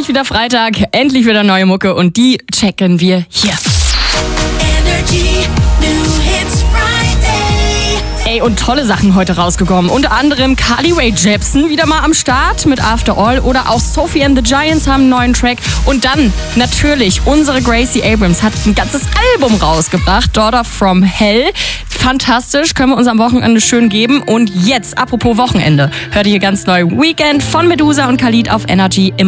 Gleich wieder Freitag, endlich wieder neue Mucke und die checken wir hier. Energy New Hits Friday. Ey, und tolle Sachen heute rausgekommen. Unter anderem Carly Rae Jepsen wieder mal am Start mit After All oder auch Sophie and the Giants haben einen neuen Track. Und dann natürlich unsere Gracie Abrams hat ein ganzes Album rausgebracht, Daughter from Hell. Fantastisch, können wir uns am Wochenende schön geben. Und jetzt, apropos Wochenende, hört ihr hier ganz neu Weekend von Medusa und Khalid auf Energy.